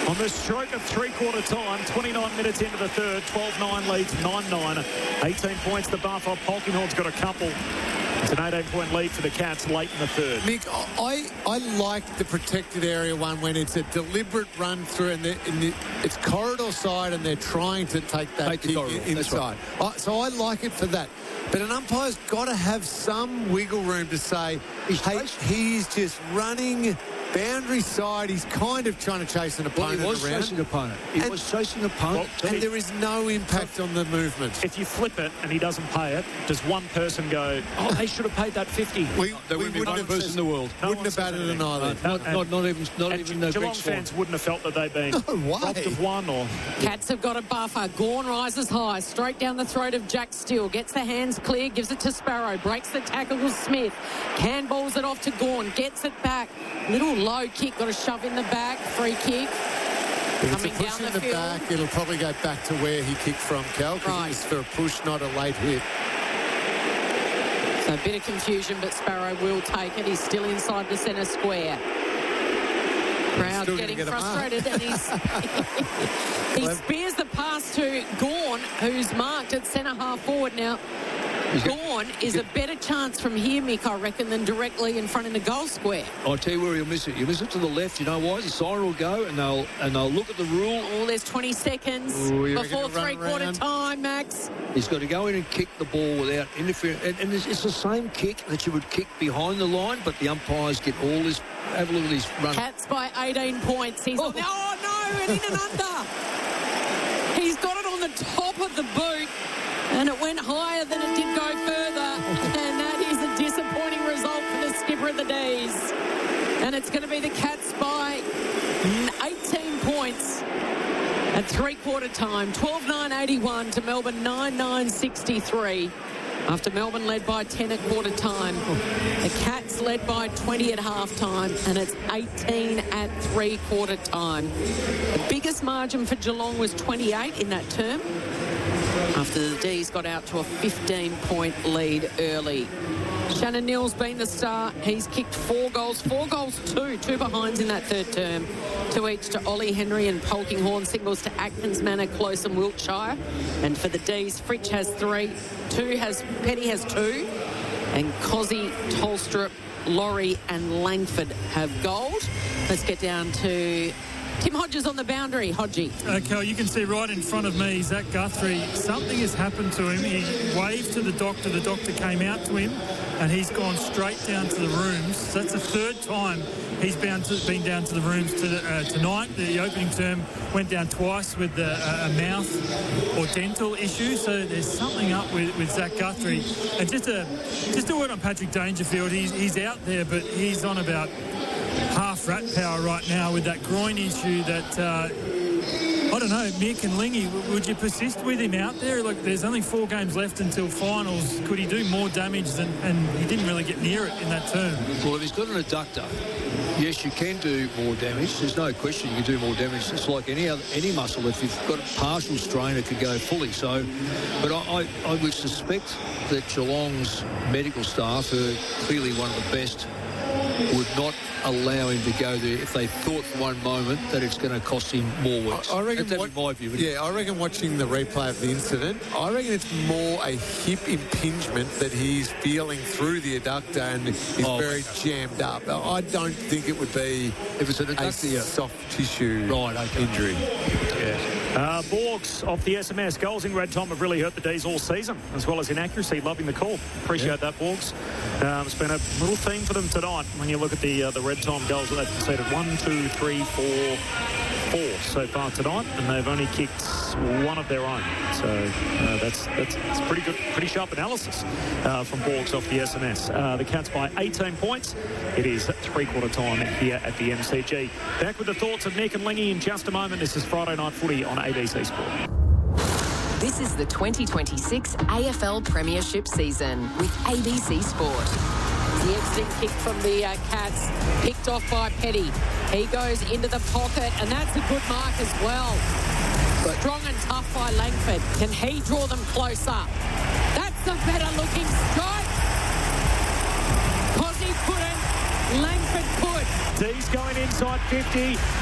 On the stroke of three-quarter time, 29 minutes into the third, 12-9 leads, 9-9. 18 points the buffer. Polkinghorne's got a couple. It's an 18-point lead for the Cats late in the third. Mick, I like the protected area one when it's a deliberate run through and it's corridor side and they're trying to take that kick inside. Right. So I like it for that. But an umpire's got to have some wiggle room to say, hey, he's just running boundary side. He's kind of trying to chase an opponent around. He was chasing an opponent. And there is no impact on the movement. If you flip it and he doesn't pay it, does one person go, oh, they should have paid that 50? We wouldn't have person in the world. Wouldn't have batted an eyelid. Not even the Geelong fans wouldn't have felt that they'd been robbed of one. Or Cats have got a buffer. Gawn rises high, straight down the throat of Jack Steele. Gets the hands clear, gives it to Sparrow. Breaks the tackle with Smith. Can balls it off to Gawn. Gets it back. Little low kick. Got a shove in the back. Free kick. If it's a push in the back, it'll probably go back to where he kicked from, Cal, because it's for a push, not a late hit. So a bit of confusion, but Sparrow will take it. He's still inside the centre square. Crowd getting frustrated, and he spears the pass to Gawn, who's marked at centre half forward now. Gawn is a better chance from here, Mick, I reckon, than directly in front in the goal square. I'll tell you where he'll miss it. You'll miss it to the left. You know why? The siren will go and they'll look at the rule. Oh, there's 20 seconds before three-quarter time, Max. He's got to go in and kick the ball without interfering. And it's the same kick that you would kick behind the line, but the umpires get all this. Have a look at this run. Cats by 18 points. He's on the, oh, no, and in and under. He's got it on the top of the boot. And it went higher than it did go further. And that is a disappointing result for the skipper of the D's. And it's going to be the Cats by 18 points at three-quarter time. 12-9-81 to Melbourne 9-9-63. After Melbourne led by 10 at quarter time. The Cats led by 20 at half time. And it's 18 at three-quarter time. The biggest margin for Geelong was 28 in that term, after the D's got out to a 15-point lead early. Shannon Neal's been the star. He's kicked 4 goals, two behinds in that third term. 2 each to Ollie Henry and Polkinghorne. Singles to Atkins, Manor, Close and Wiltshire. And for the D's, Fritsch has 3. Petty has 2. And Cozzy, Tolstrup, Laurie and Langford have gold. Let's get down to Tim Hodges on the boundary. Hodgie. Cal, you can see right in front of me, Zach Guthrie, something has happened to him. He waved to the doctor. The doctor came out to him, and he's gone straight down to the rooms. So that's the third time he's been down to the rooms tonight. The opening term went down twice with a mouth or dental issue. So there's something up with Zach Guthrie. And just a word on Patrick Dangerfield. He's out there, but he's on about half rat power right now with that groin issue that, I don't know, Mick and Lingy, would you persist with him out there? Like, there's only 4 games left until finals. Could he do more damage and he didn't really get near it in that term? Well, if he's got an adductor, yes, you can do more damage. There's no question you can do more damage. It's like any muscle. If you've got a partial strain, it could go fully. So, but I would suspect that Geelong's medical staff, who are clearly one of the best, would not allow him to go there if they thought for one moment that it's going to cost him more weeks. I reckon that's my view. Yeah, I reckon watching the replay of the incident, I reckon it's more a hip impingement that he's feeling through the adductor and is very jammed up. I don't think it would be if it's an adductor, soft tissue injury. Yeah. Borgs off the SMS. Goals in red time have really hurt the D's all season, as well as inaccuracy. Loving the call. Appreciate that, Borgs. It's been a little theme for them tonight when you look at the red time goals that they've conceded. 1, 2, 3, 4 so far tonight, and they've only kicked 1 of their own. So that's pretty good, pretty sharp analysis from Borgs off the SMS. The Cats by 18 points. It is three-quarter time here at the MCG. Back with the thoughts of Nick and Lingy in just a moment. This is Friday Night Footy on ABC Sport. This is the 2026 AFL Premiership season with ABC Sport. The exiting kick from the Cats, picked off by Petty. He goes into the pocket, and that's a good mark as well. Strong and tough by Langford. Can he draw them closer? That's a better looking strike. Cozzy couldn't. Langford could. D's going inside 50.